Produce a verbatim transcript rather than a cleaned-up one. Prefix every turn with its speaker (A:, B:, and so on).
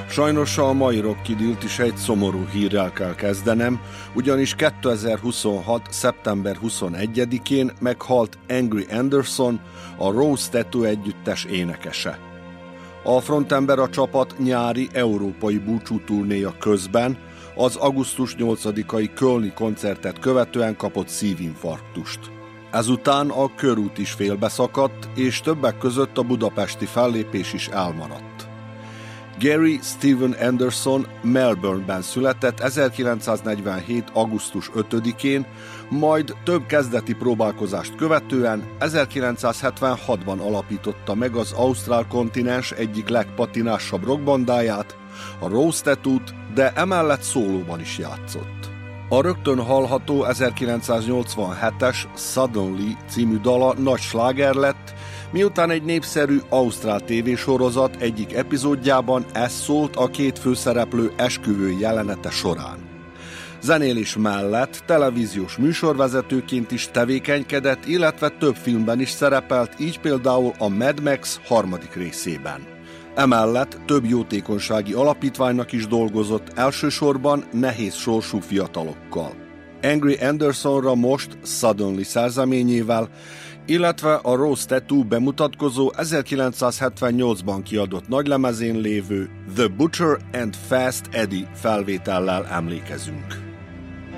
A: Sajnos a mai rockidilt is egy szomorú hírrel kell kezdenem, ugyanis kétezer-huszonhat. szeptember huszonegyedikén meghalt Angry Anderson, a Rose Tattoo együttes énekese. A frontember a csapat nyári európai búcsúturnéja közben az augusztus nyolcadikai kölni koncertet követően kapott szívinfarktust. Ezután a körút is félbeszakadt, és többek között a budapesti fellépés is elmaradt. Gary Steven Anderson Melbourneben született ezerkilencszáznegyvenhét. augusztus ötödikén, majd több kezdeti próbálkozást követően ezerkilencszázhetvenhatban alapította meg az ausztrál kontinens egyik legpatinásabb rockbandáját, a Rose Tattoo-t, de emellett szólóban is játszott. A rögtön hallható ezerkilencszáznyolcvanhetes Suddenly című dala nagy sláger lett, miután egy népszerű ausztrál tévésorozat egyik epizódjában ez szólt a két főszereplő esküvői jelenete során. Zenélés mellett televíziós műsorvezetőként is tevékenykedett, illetve több filmben is szerepelt, így például a Mad Max harmadik részében. Emellett több jótékonysági alapítványnak is dolgozott, elsősorban nehéz sorsú fiatalokkal. Angry Andersonra most Suddenly szerzeményével, illetve a Rose Tattoo bemutatkozó ezerkilencszázhetvennyolcban kiadott nagylemezén lévő The Butcher and Fast Eddie felvétellel emlékezünk.